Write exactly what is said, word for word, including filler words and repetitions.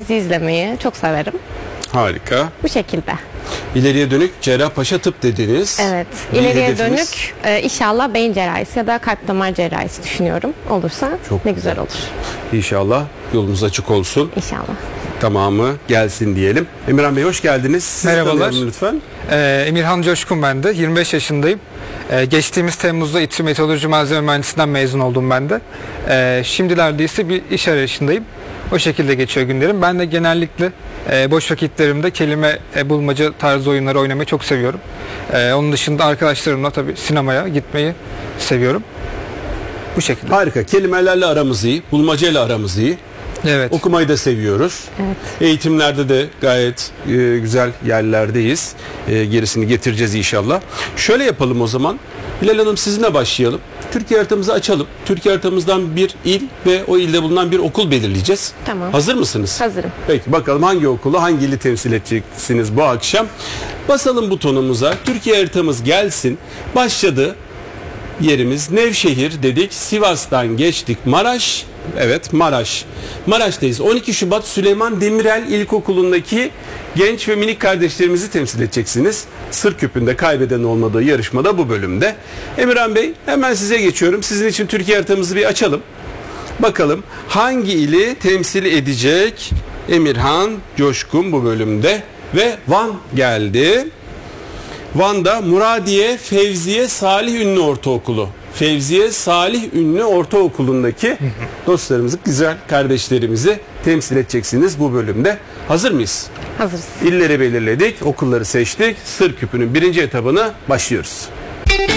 dizi izlemeyi çok severim. Harika. Bu şekilde. İleriye dönük Cerrahpaşa Tıp dediniz. Evet. Bir İleriye hedefimiz. dönük e, inşallah beyin cerrahisi ya da kalp damar cerrahisi düşünüyorum. Olursa Çok ne güzel. güzel olur. İnşallah yolumuz açık olsun. İnşallah. Tamamı gelsin diyelim. Emirhan Bey hoş geldiniz. Sizi Merhabalar. tanıyalım lütfen. Ee, Emirhan Coşkun ben de. yirmi beş yaşındayım. Ee, geçtiğimiz Temmuz'da İTÜ Meteoroloji Malzeme Mühendisliğinden mezun oldum ben de. Ee, şimdilerde ise bir iş arayışındayım. O şekilde geçiyor günlerim. Ben de genellikle e, boş vakitlerimde kelime e, bulmaca tarzı oyunları oynamayı çok seviyorum. Ee, onun dışında arkadaşlarımla tabii sinemaya gitmeyi seviyorum. Bu şekilde. Harika. Kelimelerle aramız iyi. Bulmacayla aramız iyi. Evet. Okumayı da seviyoruz. Evet. Eğitimlerde de gayet e, güzel yerlerdeyiz. E, gerisini getireceğiz inşallah. Şöyle yapalım o zaman. Hilal Hanım sizinle başlayalım. Türkiye haritamızı açalım. Türkiye haritamızdan bir il ve o ilde bulunan bir okul belirleyeceğiz. Tamam. Hazır mısınız? Hazırım. Peki bakalım hangi okulu, hangi ili temsil edeceksiniz bu akşam. Basalım butonumuza. Türkiye haritamız gelsin. Başladı. Yerimiz Nevşehir dedik. Sivas'tan geçtik Maraş. Evet Maraş. Maraş'tayız. on iki Şubat Süleyman Demirel İlkokulu'ndaki genç ve minik kardeşlerimizi temsil edeceksiniz. Sırküpü'nde kaybeden olmadığı yarışmada bu bölümde. Emirhan Bey hemen size geçiyorum. Sizin için Türkiye haritamızı bir açalım. Bakalım hangi ili temsil edecek Emirhan Coşkun bu bölümde. Ve Van geldi. Van'da Muradiye Fevziye Salih Ünlü Ortaokulu. Fevziye Salih Ünlü Ortaokulu'ndaki dostlarımızı, güzel kardeşlerimizi temsil edeceksiniz bu bölümde. Hazır mıyız? Hazırız. İlleri belirledik, okulları seçtik. Sırküpü'nün birinci etabına başlıyoruz.